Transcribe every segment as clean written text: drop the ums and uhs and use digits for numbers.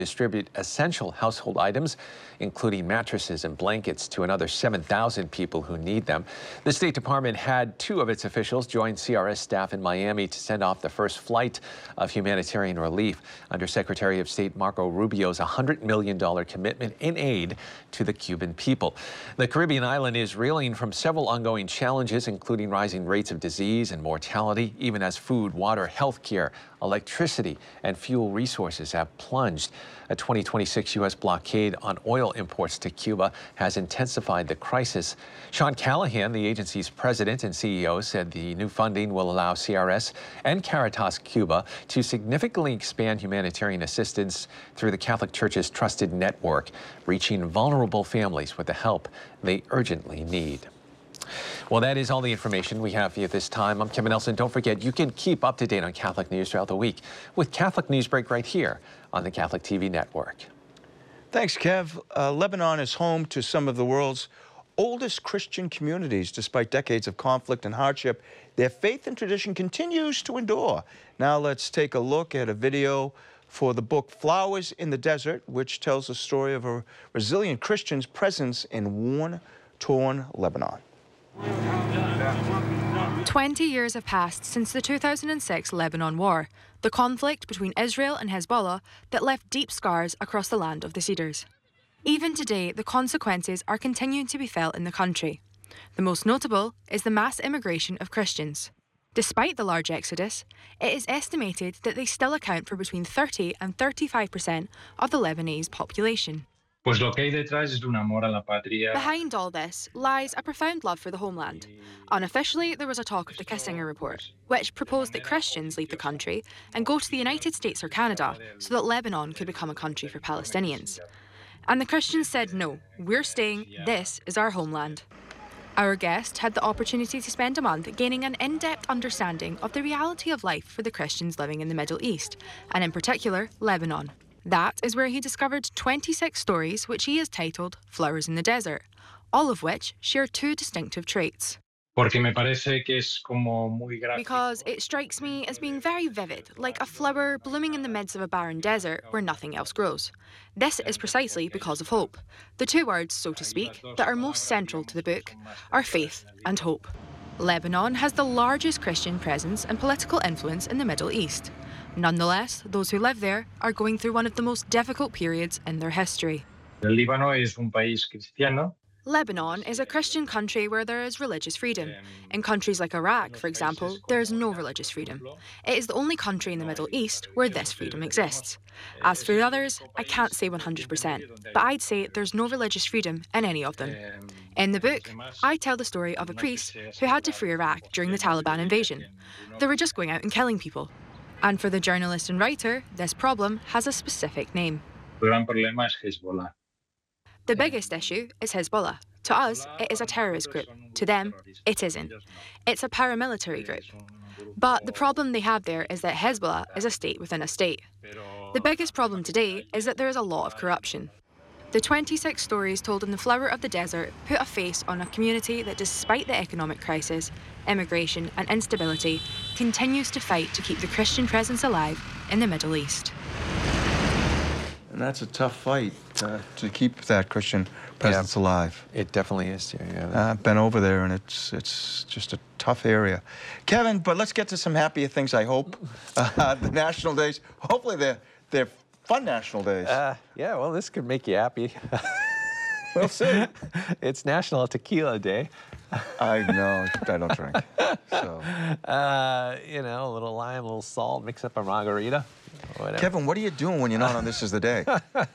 distribute essential household items, including mattresses and blankets, to another 7,000 people who need them. The State Department had 2 of its officials join CRS staff in Miami to send off the first flight of humanitarian relief. Undersecretary of State Marco Rubio's $100 million commitment in aid to the Cuban people. The Caribbean island is reeling from several ongoing challenges, including rising rates of disease and mortality, even as food, water, health care, electricity, and fuel resources have plunged. A 2026 U.S. blockade on oil imports to Cuba has intensified the crisis. Sean Callahan, the agency's president and CEO, said the new funding will allow CRS and Caritas Cuba to significantly expand humanitarian assistance through the Catholic Church's trusted network, reaching vulnerable families with the help they urgently need. Well, that is all the information we have for you this time. I'm Kevin Nelson. Don't forget, you can keep up to date on Catholic news throughout the week with Catholic News Break right here on the Catholic TV network. Thanks, Kev. Lebanon is home to some of the world's oldest Christian communities. Despite decades of conflict and hardship, their faith and tradition continues to endure. Now let's take a look at a video for the book Flowers in the Desert, which tells the story of a resilient Christian's presence in war-torn Lebanon. 20 years have passed since the 2006 Lebanon War, the conflict between Israel and Hezbollah that left deep scars across the land of the Cedars. Even today, the consequences are continuing to be felt in the country. The most notable is the mass immigration of Christians. Despite the large exodus, it is estimated that they still account for between 30 and 35% of the Lebanese population. Behind all this lies a profound love for the homeland. Unofficially, there was a talk of the Kissinger Report, which proposed that Christians leave the country and go to the United States or Canada so that Lebanon could become a country for Palestinians. And the Christians said, no, we're staying, this is our homeland. Our guest had the opportunity to spend a month gaining an in-depth understanding of the reality of life for the Christians living in the Middle East, and in particular, Lebanon. That is where he discovered 26 stories which he has titled Flowers in the Desert, all of which share 2 distinctive traits. Because it strikes me as being very vivid, like a flower blooming in the midst of a barren desert where nothing else grows. This is precisely because of hope. The 2 words, so to speak, that are most central to the book are faith and hope. Lebanon has the largest Christian presence and political influence in the Middle East. Nonetheless, those who live there are going through one of the most difficult periods in their history. Lebanon is a Christian country where there is religious freedom. In countries like Iraq, for example, there is no religious freedom. It is the only country in the Middle East where this freedom exists. As for the others, I can't say 100%, but I'd say there's no religious freedom in any of them. In the book, I tell the story of a priest who had to free Iraq during the Taliban invasion. They were just going out and killing people. And for the journalist and writer, this problem has a specific name. The biggest issue is Hezbollah. To us, it is a terrorist group. To them, it isn't. It's a paramilitary group. But the problem they have there is that Hezbollah is a state within a state. The biggest problem today is that there is a lot of corruption. The 26 stories told in The Flower of the Desert put a face on a community that, despite the economic crisis, immigration and instability, continues to fight to keep the Christian presence alive in the Middle East. And that's a tough fight to keep that Christian presence alive. It definitely is. I've been over there, and it's just a tough area. Kevin, but let's get to some happier things, I hope. The national days, hopefully they're fun national days. Yeah, well, this could make you happy. We'll see. It's National Tequila Day. I know, I don't drink. So. You know, a little lime, a little salt, mix up a margarita. Whatever. Kevin, what are you doing when you're not on This Is the Day?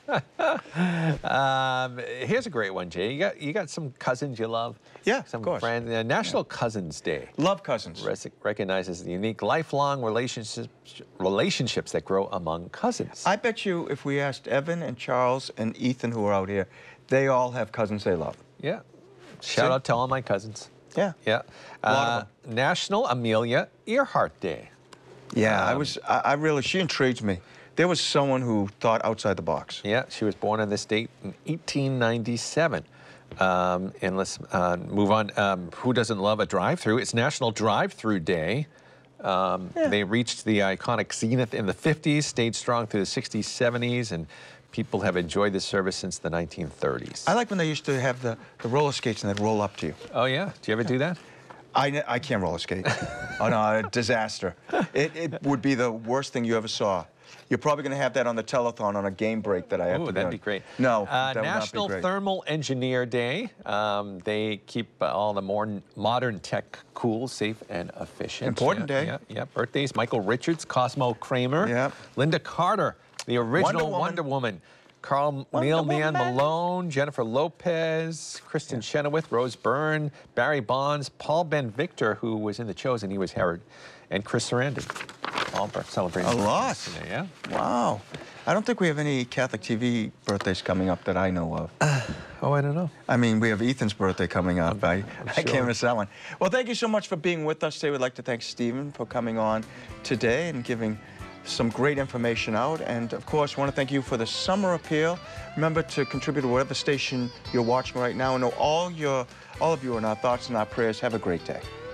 Here's a great one, Jay. You got some cousins you love? Yeah, some of course. Friends. National Cousins Day. Love cousins. Recognizes the unique lifelong relationships that grow among cousins. I bet you if we asked Evan and Charles and Ethan, who are out here, they all have cousins they love. Yeah. Shout out to all my cousins. Yeah. Yeah. National Amelia Earhart Day. Yeah, she intrigued me. There was someone who thought outside the box. Yeah, she was born on this date in 1897. And let's move on. Who doesn't love a drive-through? It's National Drive-Through Day. They reached the iconic zenith in the 50s, stayed strong through the 60s, 70s, and People have enjoyed this service since the 1930s. I like when they used to have the roller skates and they'd roll up to you. Oh, yeah? Do you ever do that? I can't roller skate. Oh, no, a disaster. It would be the worst thing you ever saw. You're probably going to have that on the telethon on a game break that I have to do. That'd be great. No, that would not be National great. Thermal Engineer Day. They keep all the more modern tech cool, safe, and efficient. Important day. Yeah. Birthdays: Michael Richards, Cosmo Kramer, Yeah. Linda Carter, the original Wonder Woman. Neil Mann Malone, Jennifer Lopez, Kristen Chenoweth, Rose Byrne, Barry Bonds, Paul Ben Victor, who was in The Chosen, he was Herod, and Chris Sarandon. All celebrating. A lot. Today, yeah. Wow. I don't think we have any Catholic TV birthdays coming up that I know of. Oh, I don't know. I mean, we have Ethan's birthday coming up. I sure. can't miss that one. Well, thank you so much for being with us today. We'd like to thank Stephen for coming on today and giving some great information out. And, of course, I want to thank you for the summer appeal. Remember to contribute to whatever station you're watching right now. And know all of you are in our thoughts and our prayers. Have a great day.